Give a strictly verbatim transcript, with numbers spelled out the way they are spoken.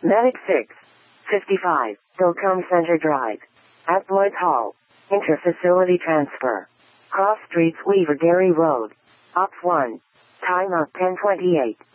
Medic six fifty-five, Bilcombe Center Drive. At Lloyds Hall. Inter-facility transfer. Cross Streets Weaver Dairy Road. Op one. Time up ten twenty-eight.